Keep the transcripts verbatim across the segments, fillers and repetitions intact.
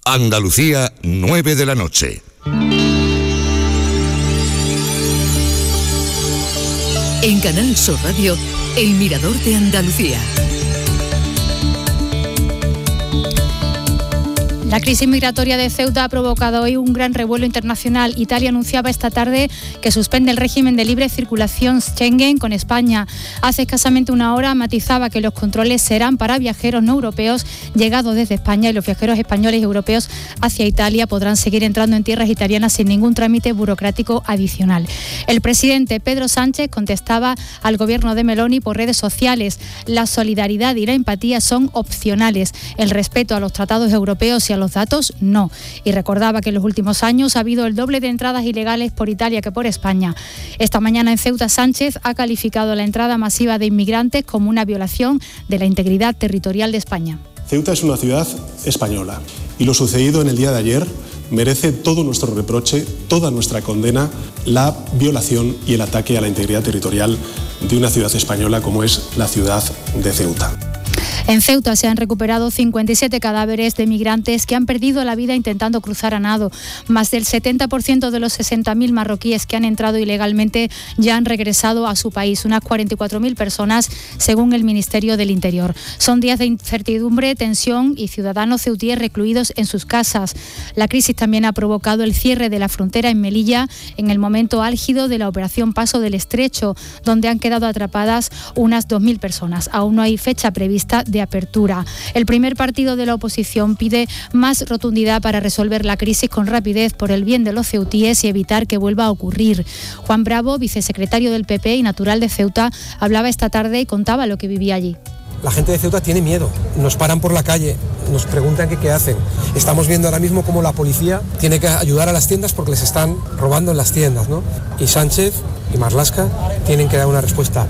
Andalucía, nueve de la noche. En Canal Sur Radio, El Mirador de Andalucía. La crisis migratoria de Ceuta ha provocado hoy un gran revuelo internacional. Italia anunciaba esta tarde que suspende el régimen de libre circulación Schengen con España. Hace escasamente una hora matizaba que los controles serán para viajeros no europeos llegados desde España, y los viajeros españoles y europeos hacia Italia podrán seguir entrando en tierras italianas sin ningún trámite burocrático adicional. El presidente Pedro Sánchez contestaba al gobierno de Meloni por redes sociales: la solidaridad y la empatía son opcionales, el respeto a los tratados europeos y a los datos no. Y recordaba que en los últimos años ha habido el doble de entradas ilegales por Italia que por España. Esta mañana en Ceuta, Sánchez ha calificado la entrada masiva de inmigrantes como una violación de la integridad territorial de España. Ceuta es una ciudad española y lo sucedido en el día de ayer merece todo nuestro reproche, toda nuestra condena, la violación y el ataque a la integridad territorial de una ciudad española como es la ciudad de Ceuta. En Ceuta se han recuperado cincuenta y siete cadáveres de migrantes que han perdido la vida intentando cruzar a nado. Más del setenta por ciento de los sesenta mil marroquíes que han entrado ilegalmente ya han regresado a su país, unas cuarenta y cuatro mil personas según el Ministerio del Interior. Son días de incertidumbre, tensión y ciudadanos ceutíes recluidos en sus casas. La crisis también ha provocado el cierre de la frontera en Melilla en el momento álgido de la operación Paso del Estrecho, donde han quedado atrapadas unas dos mil personas. Aún no hay fecha prevista de apertura. El primer partido de la oposición pide más rotundidad para resolver la crisis con rapidez por el bien de los ceutíes y evitar que vuelva a ocurrir. Juan Bravo, vicesecretario del P P y natural de Ceuta, hablaba esta tarde y contaba lo que vivía allí. La gente de Ceuta tiene miedo, nos paran por la calle, nos preguntan qué, qué hacen. Estamos viendo ahora mismo cómo la policía tiene que ayudar a las tiendas porque les están robando en las tiendas, ¿no? Y Sánchez y Marlaska tienen que dar una respuesta.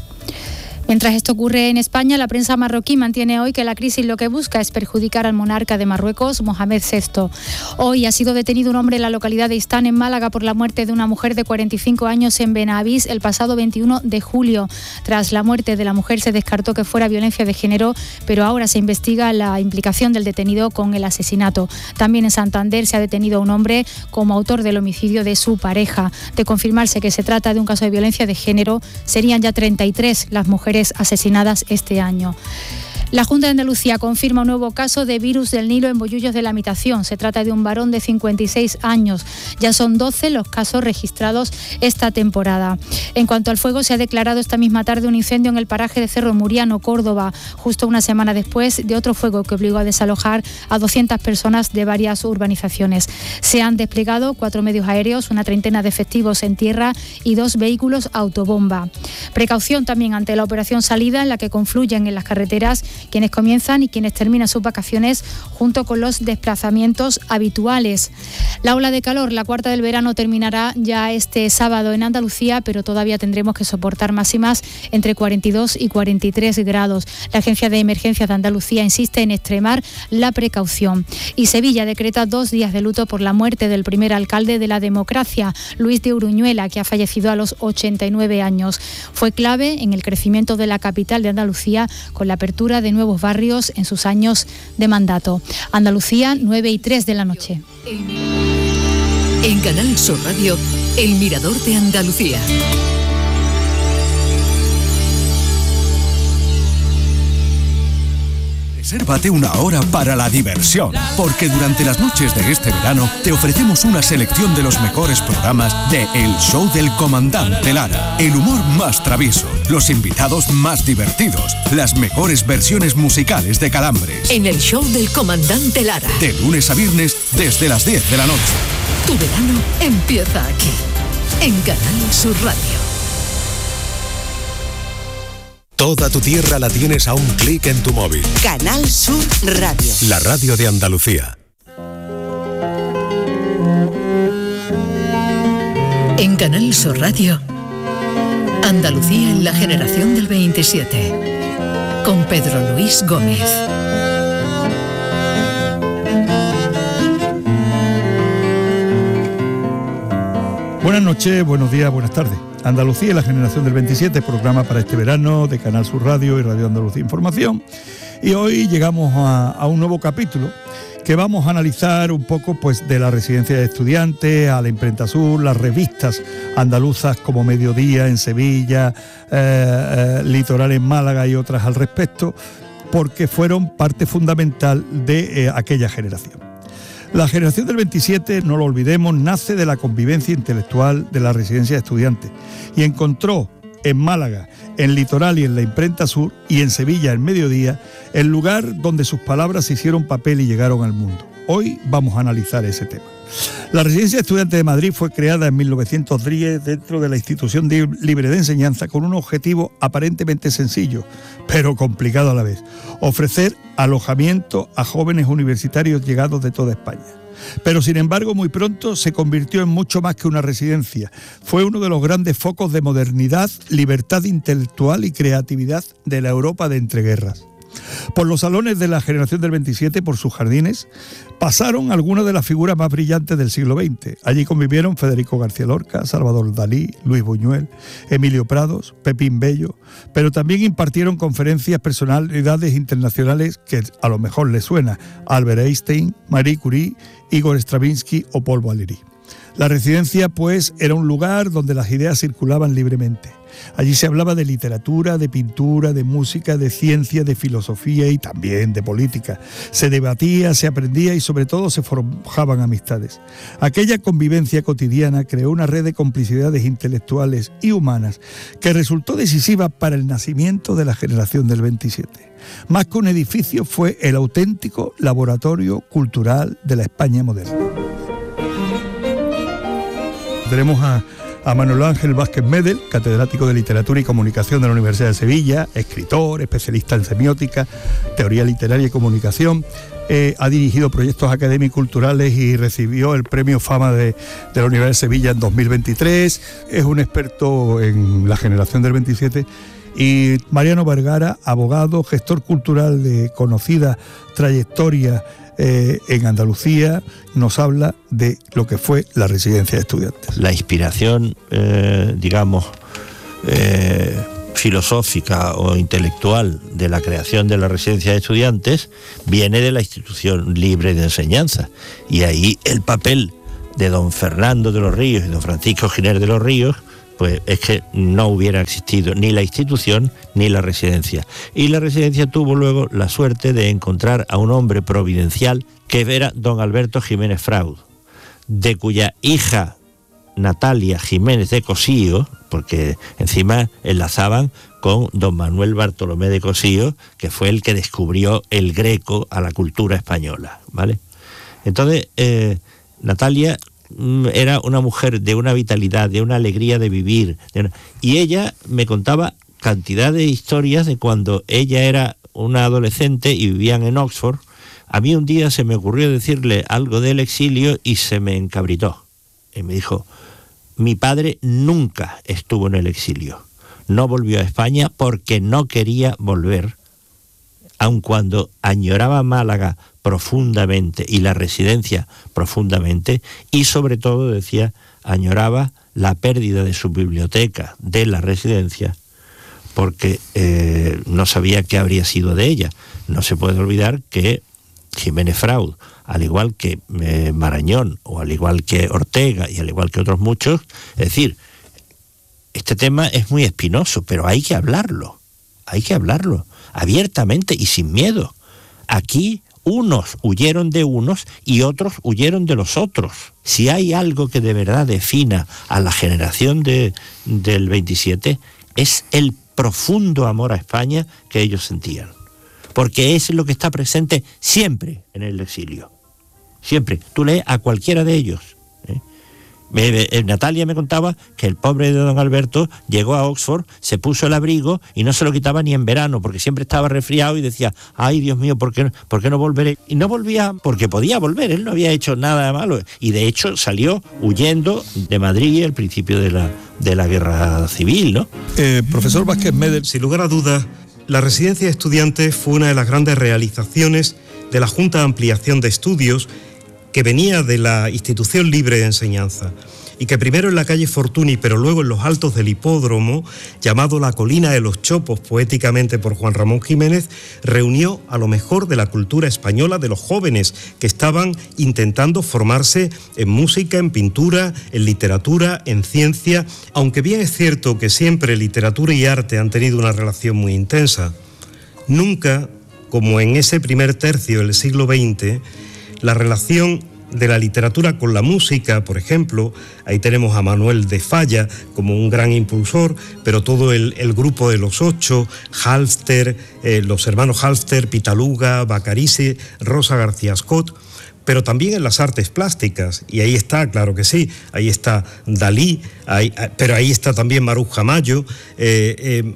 Mientras esto ocurre en España, la prensa marroquí mantiene hoy que la crisis lo que busca es perjudicar al monarca de Marruecos, Mohamed sexto. Hoy ha sido detenido un hombre en la localidad de Istán, en Málaga, por la muerte de una mujer de cuarenta y cinco años en Benavís el pasado veintiuno de julio. Tras la muerte de la mujer se descartó que fuera violencia de género, pero ahora se investiga la implicación del detenido con el asesinato. También en Santander se ha detenido a un hombre como autor del homicidio de su pareja. De confirmarse que se trata de un caso de violencia de género, serían ya treinta y tres las mujeres asesinadas este año. La Junta de Andalucía confirma un nuevo caso de virus del Nilo en Bollullos de la Mitación. Se trata de un varón de cincuenta y seis años. Ya son doce los casos registrados esta temporada. En cuanto al fuego, se ha declarado esta misma tarde un incendio en el paraje de Cerro Muriano, Córdoba, justo una semana después de otro fuego que obligó a desalojar a doscientas personas de varias urbanizaciones. Se han desplegado cuatro medios aéreos, una treintena de efectivos en tierra y dos vehículos autobomba. Precaución también ante la operación Salida, en la que confluyen en las carreteras quienes comienzan y quienes terminan sus vacaciones, junto con los desplazamientos habituales. La ola de calor, la cuarta del verano, terminará ya este sábado en Andalucía, pero todavía tendremos que soportar máximas entre cuarenta y dos y cuarenta y tres grados. La Agencia de Emergencias de Andalucía insiste en extremar la precaución. Y Sevilla decreta dos días de luto por la muerte del primer alcalde de la democracia, Luis de Uruñuela, que ha fallecido a los ochenta y nueve años. Fue clave en el crecimiento de la capital de Andalucía con la apertura de nuevos barrios en sus años de mandato. Andalucía, nueve y tres de la noche. En Canal Sur Radio, El Mirador de Andalucía. Resérvate una hora para la diversión, porque durante las noches de este verano te ofrecemos una selección de los mejores programas de El Show del Comandante Lara. El humor más travieso, los invitados más divertidos, las mejores versiones musicales de Calambres. En El Show del Comandante Lara. De lunes a viernes desde las diez de la noche. Tu verano empieza aquí, en Canal Sur Radio. Toda tu tierra la tienes a un clic en tu móvil. Canal Sur Radio. La radio de Andalucía. En Canal Sur Radio, Andalucía en la generación del veintisiete, con Pedro Luis Gómez. Buenas noches, buenos días, buenas tardes. Andalucía y la generación del veintisiete, programa para este verano de Canal Sur Radio y Radio Andalucía Información. Y hoy llegamos a, a un nuevo capítulo que vamos a analizar un poco pues, de la residencia de estudiantes, a la Imprenta Sur, las revistas andaluzas como Mediodía en Sevilla, eh, eh, Litoral en Málaga y otras al respecto, porque fueron parte fundamental de eh, aquella generación. La generación del veintisiete, no lo olvidemos, nace de la convivencia intelectual de la residencia de estudiantes y encontró en Málaga, en Litoral y en la Imprenta Sur, y en Sevilla, en Mediodía, el lugar donde sus palabras se hicieron papel y llegaron al mundo. Hoy vamos a analizar ese tema. La Residencia de Estudiantes de Madrid fue creada en mil novecientos diez dentro de la Institución Libre de Enseñanza con un objetivo aparentemente sencillo, pero complicado a la vez: ofrecer alojamiento a jóvenes universitarios llegados de toda España. Pero sin embargo muy pronto se convirtió en mucho más que una residencia. Fue uno de los grandes focos de modernidad, libertad intelectual y creatividad de la Europa de entreguerras. Por los salones de la generación del veintisiete, por sus jardines, pasaron algunas de las figuras más brillantes del siglo veinte. Allí convivieron Federico García Lorca, Salvador Dalí, Luis Buñuel, Emilio Prados, Pepín Bello, pero también impartieron conferencias personalidades internacionales que a lo mejor les suena: Albert Einstein, Marie Curie, Igor Stravinsky o Paul Valéry. La residencia, pues, era un lugar donde las ideas circulaban libremente. Allí se hablaba de literatura, de pintura, de música, de ciencia, de filosofía y también de política. Se debatía, se aprendía y sobre todo se forjaban amistades. Aquella convivencia cotidiana creó una red de complicidades intelectuales y humanas que resultó decisiva para el nacimiento de la generación del veintisiete. Más que un edificio, fue el auténtico laboratorio cultural de la España moderna. Tenemos a a Manuel Ángel Vázquez Medel, catedrático de Literatura y Comunicación de la Universidad de Sevilla, escritor, especialista en semiótica, teoría literaria y comunicación. Eh, ha dirigido proyectos académicos culturales y recibió el Premio Fama de, de la Universidad de Sevilla en dos mil veintitrés. Es un experto en la generación del veintisiete. Y Mariano Vergara, abogado, gestor cultural de conocida trayectoria eh, en Andalucía, nos habla de lo que fue la residencia de estudiantes. La inspiración, eh, digamos, eh, filosófica o intelectual de la creación de la residencia de estudiantes viene de la Institución Libre de Enseñanza, y ahí el papel de don Fernando de los Ríos y don Francisco Giner de los Ríos, pues es que no hubiera existido ni la institución ni la residencia. Y la residencia tuvo luego la suerte de encontrar a un hombre providencial que era don Alberto Jiménez Fraud, de cuya hija Natalia Jiménez de Cosío, porque encima enlazaban con don Manuel Bartolomé de Cosío, que fue el que descubrió el greco a la cultura española, ¿vale? Entonces, eh, Natalia era una mujer de una vitalidad, de una alegría de vivir, de una... y ella me contaba cantidad de historias de cuando ella era una adolescente y vivían en Oxford. A mí un día se me ocurrió decirle algo del exilio y se me encabritó. Y me dijo: mi padre nunca estuvo en el exilio, no volvió a España porque no quería volver, aun cuando añoraba Málaga profundamente y la residencia profundamente, y sobre todo, decía, añoraba la pérdida de su biblioteca de la residencia, porque eh, no sabía qué habría sido de ella. No se puede olvidar que Jiménez Fraud, al igual que eh, Marañón, o al igual que Ortega, y al igual que otros muchos, es decir, este tema es muy espinoso, pero hay que hablarlo, hay que hablarlo, abiertamente y sin miedo. Aquí unos huyeron de unos y otros huyeron de los otros. Si hay algo que de verdad defina a la generación de, del veintisiete, es el profundo amor a España que ellos sentían. Porque es lo que está presente siempre en el exilio. Siempre. Tú lees a cualquiera de ellos. ¿eh? Me, me, Natalia me contaba que el pobre de don Alberto llegó a Oxford, se puso el abrigo y no se lo quitaba ni en verano, porque siempre estaba resfriado y decía: ay, Dios mío, ¿por qué, ¿por qué no volveré? Y no volvía porque podía volver, él no había hecho nada de malo. Y de hecho salió huyendo de Madrid al principio de la, de la guerra civil, ¿no? Eh, profesor Vázquez Medel. Sin lugar a dudas, la residencia de estudiantes fue una de las grandes realizaciones de la Junta de Ampliación de Estudios, que venía de la Institución Libre de Enseñanza. y que primero en la calle Fortuny, pero luego en los altos del hipódromo, llamado La Colina de los Chopos, poéticamente por Juan Ramón Jiménez, reunió a lo mejor de la cultura española, de los jóvenes que estaban intentando formarse en música, en pintura, en literatura, en ciencia, aunque bien es cierto que siempre literatura y arte han tenido una relación muy intensa. Nunca, como en ese primer tercio del siglo veinte, la relación de la literatura con la música, por ejemplo, ahí tenemos a Manuel de Falla como un gran impulsor, pero todo el, el grupo de los ocho, Halster, eh, los hermanos Halster, Pitaluga, Bacarice, Rosa García Scott, pero también en las artes plásticas, y ahí está, claro que sí, ahí está Dalí, ahí, pero ahí está también Maruja Mayo, eh, eh,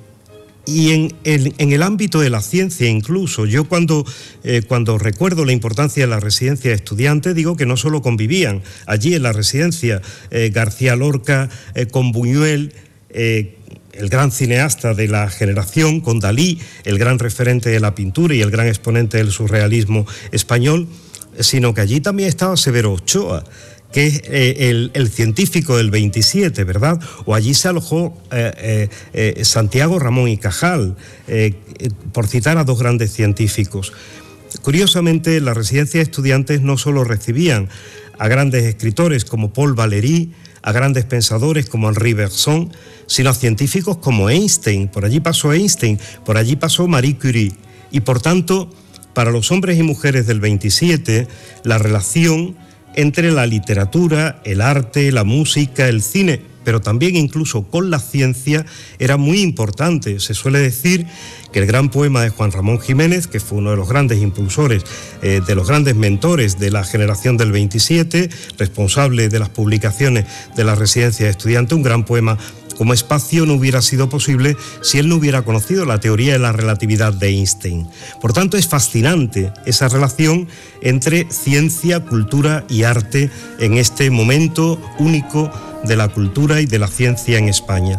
y en, en, en el ámbito de la ciencia incluso, yo cuando, eh, cuando recuerdo la importancia de la residencia de estudiantes, digo que no solo convivían allí en la residencia eh, García Lorca eh, con Buñuel, eh, el gran cineasta de la generación, con Dalí, el gran referente de la pintura y el gran exponente del surrealismo español, sino que allí también estaba Severo Ochoa, que es eh, el, el científico del veintisiete, ¿verdad? O allí se alojó eh, eh, eh, Santiago Ramón y Cajal, eh, eh, por citar a dos grandes científicos. Curiosamente, la residencia de estudiantes no solo recibían a grandes escritores como Paul Valéry, a grandes pensadores como Henri Bergson, sino a científicos como Einstein. Por allí pasó Einstein, por allí pasó Marie Curie. Y por tanto, para los hombres y mujeres del veintisiete, la relación entre la literatura, el arte, la música, el cine, pero también incluso con la ciencia, era muy importante. Se suele decir que el gran poema de Juan Ramón Jiménez, que fue uno de los grandes impulsores, eh, de los grandes mentores de la generación del veintisiete, responsable de las publicaciones de la residencia de estudiantes, un gran poema como Espacio, no hubiera sido posible si él no hubiera conocido la teoría de la relatividad de Einstein. Por tanto, es fascinante esa relación entre ciencia, cultura y arte en este momento único de la cultura y de la ciencia en España.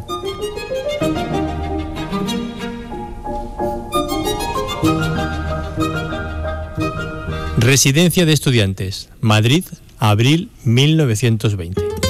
Residencia de Estudiantes, Madrid, abril mil novecientos veinte.